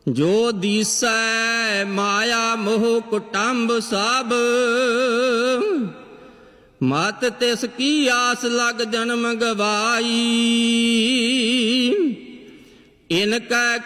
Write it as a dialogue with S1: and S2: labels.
S1: ਜੋ ਦੀਸੈ ਮਾਇਆ ਮੋਹ ਕੁਟੰਬ ਸਭ, ਮਤ ਤਿਸ ਕੀ ਆਸ ਲਗ ਜਨਮ ਗਵਾਈ। ਇਨ ਕੈ